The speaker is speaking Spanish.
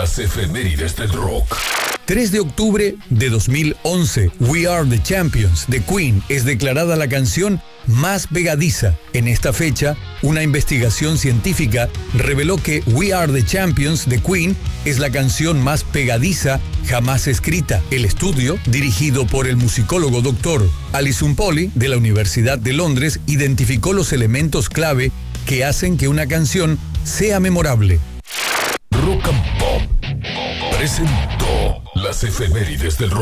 Las efemérides del rock. 3 de octubre de 2011, We Are the Champions de Queen es declarada la canción más pegadiza. En esta fecha, una investigación científica reveló que We Are the Champions de Queen es la canción más pegadiza jamás escrita. El estudio, dirigido por el musicólogo Dr. Alison Polley de la Universidad de Londres, identificó los elementos clave que hacen que una canción sea memorable. Rock and Pop presentó las efemérides del rock.